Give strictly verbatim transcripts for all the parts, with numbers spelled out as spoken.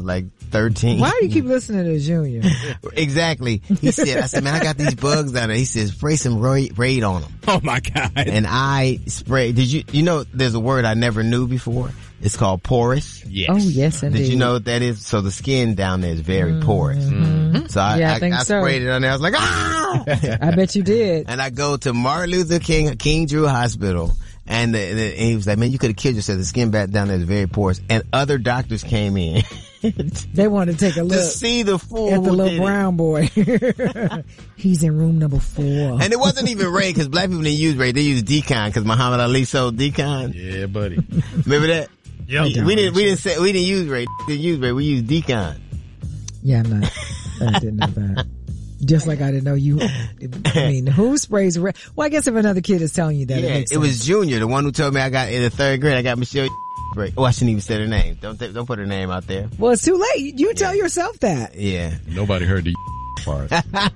was like thirteen. Why do you keep listening to Junior? Exactly. He said, I said, man, I got these bugs down there. He says, spray some Raid, Raid on them. Oh my God. And I sprayed, did you, you know, there's a word I never knew before. It's called porous. Yes. Oh, yes, indeed. Did you know what that is? So the skin down there is very mm-hmm. porous. Mm-hmm. So I, yeah, I, I, think I so. sprayed it on there. I was like, ah! I bet you did. And I go to Martin Luther King, King Drew Hospital. And, the, the, and he was like, man, you could have killed yourself. The skin back down there is very porous. And other doctors came in. They wanted to take a look. To see the fool at the who little did brown it. boy. He's in room number four. And it wasn't even Raid, because black people didn't use Raid. They used Decon, because Muhammad Ali sold Decon. Yeah, buddy. Remember that? Yeah. We, we didn't, we didn't say, we didn't use Raid. We didn't use Raid. We used Decon. Yeah, I'm not, I didn't know that. Just like I didn't know you, I mean, who sprays red? Well, I guess if another kid is telling you that, yeah, it makes it sense. was Junior, the one who told me I got in the third grade. I got Michelle. Oh, I shouldn't even say her name. Don't th- don't put her name out there. Well, it's too late. You tell yeah. yourself that. Yeah. Nobody heard the part.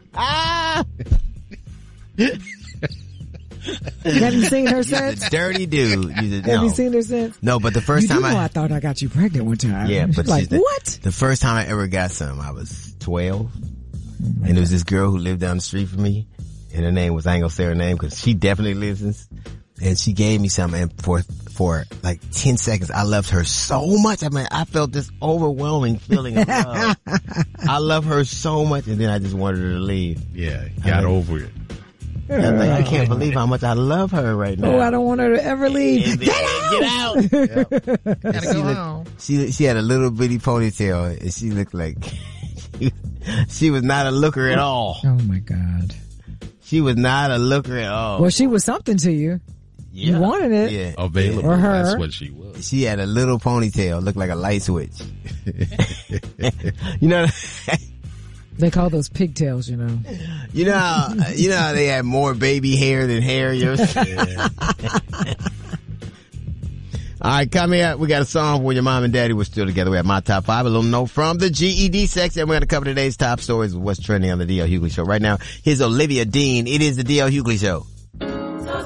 Have you seen her since? He's a dirty dude. He's a, Have no. you seen her since? No, but the first you time do know I, I thought I got you pregnant one time. Yeah, but like the, what? The first time I ever got some, I was twelve, oh and there was this girl who lived down the street from me, and her name was, I ain't gonna say her name because she definitely listens, and she gave me some, and for for like ten seconds, I loved her so much. I mean, I felt this overwhelming feeling of love. I love her so much, and then I just wanted her to leave. Yeah, got I mean, over it. I'm like, I can't believe how much I love her right now. Oh, I don't want her to ever leave. And then, get out! Get out! Yep. Gotta she go looked, home. She, she had a little bitty ponytail, and she looked like she was not a looker at all. Oh my God. She was not a looker at all. Well, she was something to you. Yeah. You wanted it. Yeah. Available. Or her. That's what she was. She had a little ponytail, looked like a light switch. You know, They call those pigtails, you know. you know, how, you know how they have more baby hair than hair. Yours. Yeah. All right, coming up, we got a song when your mom and daddy were still together. We have my top five, a little note from the G E D section. We're going to cover today's top stories of what's trending on the D L Hughley Show. Right now, here's Olivia Dean. It is the D L Hughley Show.